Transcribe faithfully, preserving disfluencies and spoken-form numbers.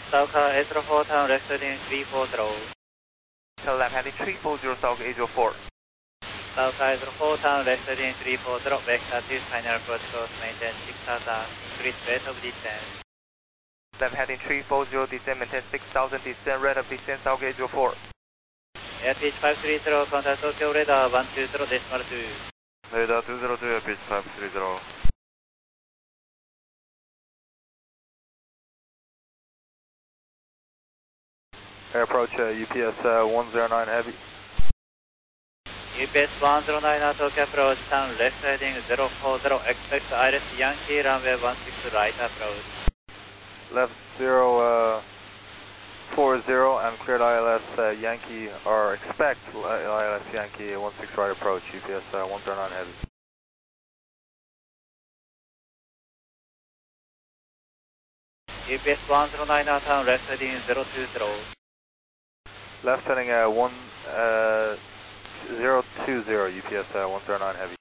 Southcar eight zero four town, left heading three four zero. Tell left heading three four zero, South eight zero four. Southcar eight zero four town, left heading three four zero, vector two, final approach course, maintain six thousand, increase rate of descent. Left heading three four zero, descent, maintain six thousand, descent, rate of descent, South eight zero four. Airspeed five three zero, contact Tokyo radar one two zero decimal two. Radar two zero two, pitch five three zero. Air approach uh, U P S uh, one zero nine heavy. U P S one zero nine Tokyo approach, town left heading zero four zero, expect Iris Yankee runway one six right approach. Left zero uh, four zero and cleared I L S uh, Yankee, or expect I L S Yankee one six right approach, U P S uh, one zero nine heavy. U P S one zero nine town, left heading zero two zero. Left heading uh, one uh, zero two zero, U P S uh, one zero nine heavy.